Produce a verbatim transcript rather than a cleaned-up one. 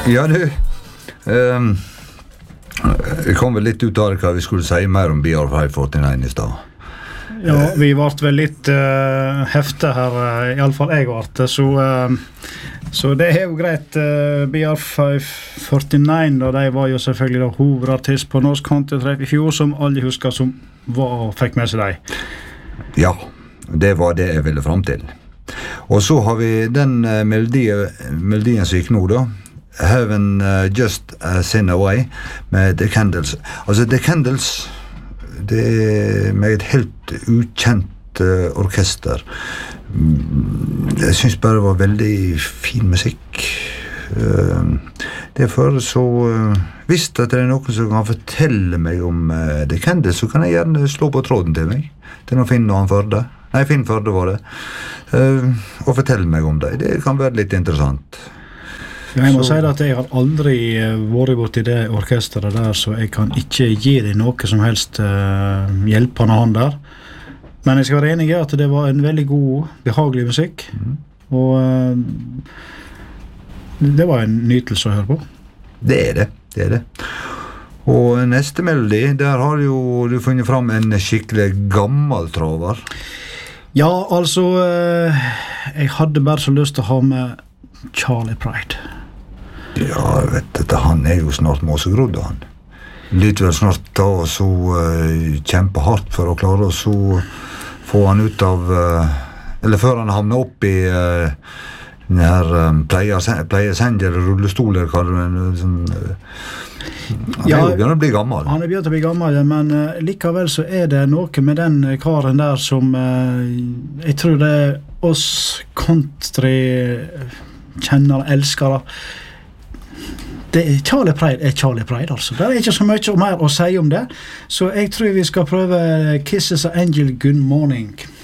Ja, du um, Jeg kom vel litt ut av det hva vi skulle si mer om B R five forty-nine I sted. Ja, vi vart vel litt uh, hefte her, uh, I alle fall jeg vart, så, uh, så det er jo greit. uh, B R five forty-nine, da, de var jo selvfølgelig da, hovedartist på Norsk Countrytreff I fjor, som alle husker som var, fikk med seg deg. Ja, det var det jeg ville frem til. Og så har vi den uh, melodien, melodien som gikk nå da, Heaven uh, Just a Sin Away, med The Candles. Altså, The Candles, det er med et helt ukjent uh, orkester. Jeg synes bare det var veldig fin musikk. Uh, derfor så uh, hvis det er noen som kan fortelle meg om uh, The Candles, så kan jeg gjerne slå på tråden til meg. Til noen Finn og han Førde. Nei, Finn Førde var det. Uh, og fortelle meg om det. Det kan være litt interessant. Ja, jeg må så. si at jeg har aldri vært bort I det orkestret der, så jeg kan ikke gi deg noe som helst uh, hjelpende hånd der. Men jeg skal være enig I at det var en veldig god, behagelig musikk, mm. og uh, det var en nytelse å høre på. Det er det, det er det. Og neste melodi, der har jo du funnet fram en skikkelig gammel traver. Ja, altså, uh, jeg hadde bare så lyst til å ha med Charlie Pride. Ja, vet du, han er jo snart måsegrodd, han. Litt vel snart da, så uh, kjempe hardt for å klare å så få han ut av, uh, eller før han havner opp I uh, den her um, pleiesenger, rullestoler, kaller det. Sånn, uh, han ja, er jo begynt å bli gammel. Han er begynt å bli gammel, men uh, likevel så er det noe med den karen der som, uh, jeg tror det er oss country kjenner, elskere. Det er Charlie Pride er Charlie Pride, altså. Det er ikke så mye mer å si om det, så jeg tror vi skal prøve Kisses of Angel Good Morning.